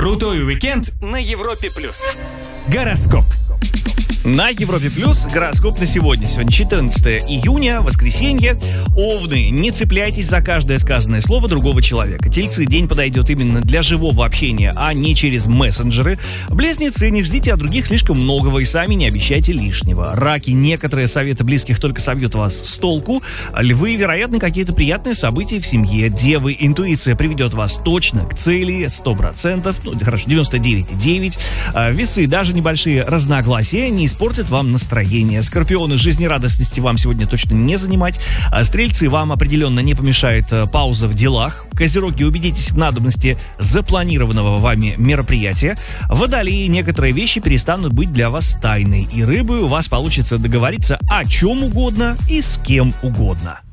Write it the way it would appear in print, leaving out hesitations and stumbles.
Крутой уикенд на Европе+. Гороскоп. На Европе Плюс гороскоп на сегодня. Сегодня 14 июня, воскресенье. Овны, не цепляйтесь за каждое сказанное слово другого человека. Тельцы, день подойдет именно для живого общения, а не через мессенджеры. Близнецы, не ждите от других слишком многого и сами не обещайте лишнего. Раки, некоторые советы близких только собьют вас с толку. Львы, вероятно, какие-то приятные события в семье. Девы, интуиция приведет вас точно к цели, 100%, ну, хорошо, 99,9%. Весы, даже небольшие разногласия не испортит вам настроение. Скорпионы, жизнерадостности вам сегодня точно не занимать. Стрельцы, вам определенно не помешает пауза в делах. Козероги, убедитесь в надобности запланированного вами мероприятия. Водолеи, некоторые вещи перестанут быть для вас тайной. И рыбы, у вас получится договориться о чем угодно и с кем угодно.